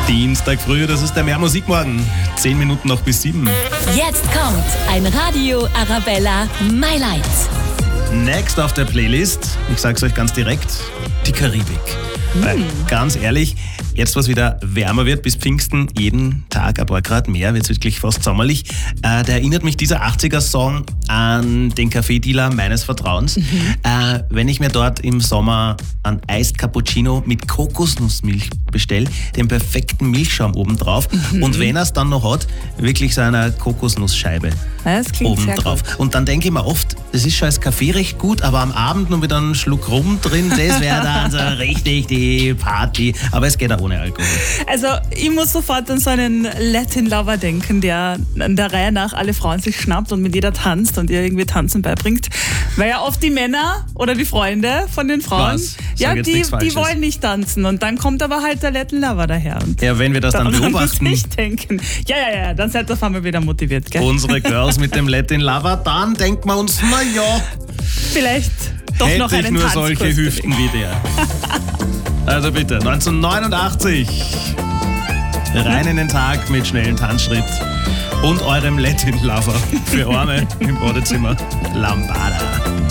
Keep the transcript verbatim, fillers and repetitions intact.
Dienstag früh, das ist der Mehr Musikmorgen. Zehn Minuten noch bis sieben. Jetzt kommt ein Radio Arabella My Light. Next auf der Playlist, ich sag's euch ganz direkt, die Karibik. Mm. Weil, ganz ehrlich, jetzt was wieder wärmer wird, bis Pfingsten jeden Tag ein paar Grad mehr, wird es wirklich fast sommerlich. Äh, da erinnert mich dieser achtziger-Song an den Kaffeedealer meines Vertrauens. Mhm. Äh, wenn ich mir dort im Sommer einen Iced Cappuccino mit Kokosnussmilch bestelle, den perfekten Milchschaum obendrauf mhm. und wenn er es dann noch hat, wirklich so eine Kokosnussscheibe das klingt obendrauf. Und dann denke ich mir oft, das ist schon als Kaffee recht gut, aber am Abend noch mit einem Schluck Rum drin, das wäre dann so richtig die Party. Aber es geht auch ohne Alkohol. Also ich muss sofort an so einen Latin Lover denken, der an der Reihe nach alle Frauen sich schnappt und mit jeder tanzt und ihr irgendwie Tanzen beibringt. Weil ja oft die Männer oder die Freunde von den Frauen, Was? ja, jetzt die, nichts die Falsches. wollen nicht tanzen und dann kommt aber halt der Latin Lover daher. Und Ja, wenn wir das dann daran beobachten, muss ich denken. Ja, ja, ja, dann seid ihr auf einmal wieder motiviert, gell? unsere Girls mit dem Latin Lover, dann denkt man uns, naja, Vielleicht doch hätte noch ich einen nur Tanzkurs solche Hüften wie der. Also bitte, neunzehnhundertneunundachtzig, rein in den Tag mit schnellem Tanzschritt und eurem Latin Lover für Arme im Badezimmer, Lambada.